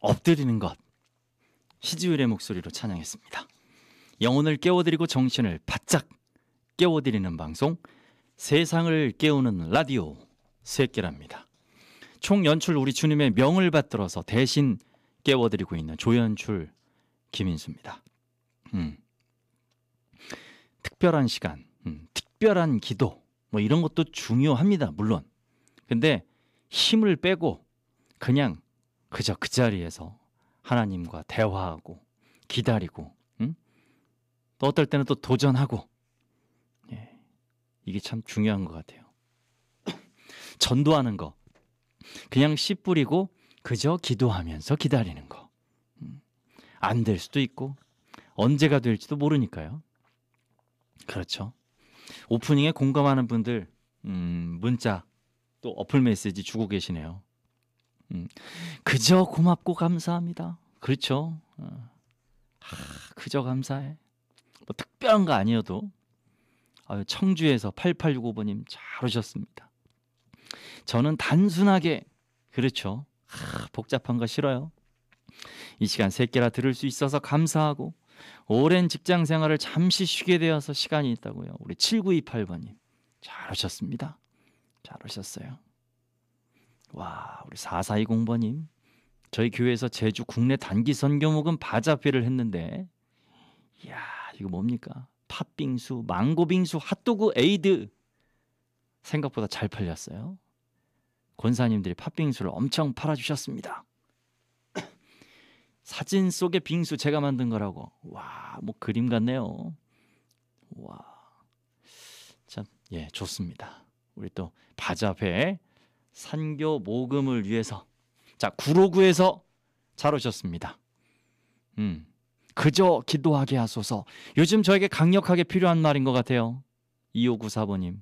엎드리는 것. 희지율의 목소리로 찬양했습니다. 영혼을 깨워드리고 정신을 바짝 깨워드리는 방송, 세상을 깨우는 라디오 새끼랍니다. 총 연출 우리 주님의 명을 받들어서 대신 깨워드리고 있는 조연출 김인수입니다. 특별한 시간, 특별한 기도 뭐 이런 것도 중요합니다. 물론. 근데 힘을 빼고 그냥 그저 그 자리에서 하나님과 대화하고 기다리고, 또 어떨 때는 또 도전하고, 이게 참 중요한 것 같아요. 전도하는 거, 그냥 씨 뿌리고 그저 기도하면서 기다리는 거, 안 될 수도 있고 언제가 될지도 모르니까요. 그렇죠. 오프닝에 공감하는 분들 문자 또 어플 메시지 주고 계시네요. 그저 고맙고 감사합니다. 그렇죠. 그저 감사해. 뭐 특별한 거 아니어도. 청주에서 8865번님 잘 오셨습니다. 저는 단순하게, 그렇죠, 복잡한 거 싫어요. 이 시간 새끼라 들을 수 있어서 감사하고, 오랜 직장 생활을 잠시 쉬게 되어서 시간이 있다고요. 우리 7928번님 잘 오셨습니다. 잘 오셨어요. 와, 우리 4420번님, 저희 교회에서 제주 국내 단기 선교 모금 바자회를 했는데, 이야, 이거 뭡니까? 팥빙수, 망고빙수, 핫도그, 에이드 생각보다 잘 팔렸어요. 권사님들이 팥빙수를 엄청 팔아주셨습니다. 사진 속의 빙수 제가 만든 거라고. 와, 뭐 그림 같네요. 와, 참, 예, 좋습니다. 우리 또 바자회 산교 모금을 위해서, 자, 959에서 잘 오셨습니다. 그저 기도하게 하소서. 요즘 저에게 강력하게 필요한 말인 것 같아요. 2594번님.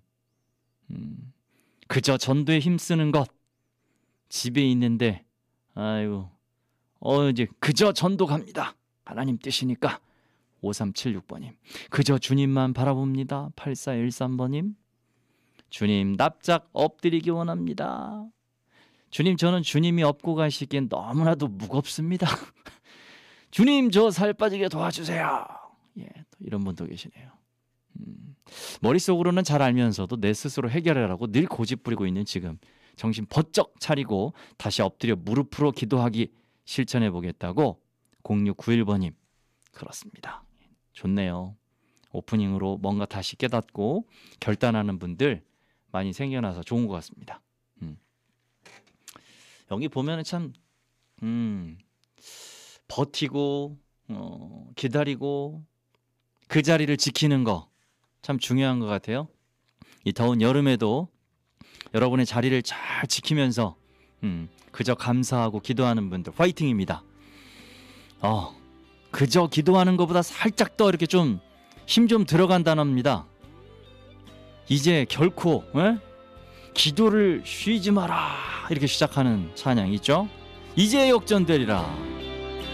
그저 전도에 힘쓰는 것. 집에 있는데, 아이고, 이제 그저 전도 갑니다. 하나님 뜻이니까. 5376번님. 그저 주님만 바라봅니다. 8413번님. 주님 납작 엎드리기 원합니다. 주님, 저는 주님이 업고 가시기엔 너무나도 무겁습니다. 주님, 저 살 빠지게 도와주세요. 예, 또 이런 분도 계시네요. 머릿속으로는 잘 알면서도 내 스스로 해결하라고 늘 고집부리고 있는 지금, 정신 번쩍 차리고 다시 엎드려 무릎으로 기도하기 실천해 보겠다고 0691번님. 그렇습니다. 좋네요. 오프닝으로 뭔가 다시 깨닫고 결단하는 분들 많이 생겨나서 좋은 것 같습니다. 여기 보면은 참 버티고 기다리고 그 자리를 지키는 거 참 중요한 것 같아요. 이 더운 여름에도 여러분의 자리를 잘 지키면서 그저 감사하고 기도하는 분들 화이팅입니다. 그저 기도하는 것보다 살짝 더 이렇게 좀 힘 좀 들어간 단어입니다. 이제 결코 기도를 쉬지 마라 이렇게 시작하는 찬양 있죠? 이제 역전되리라.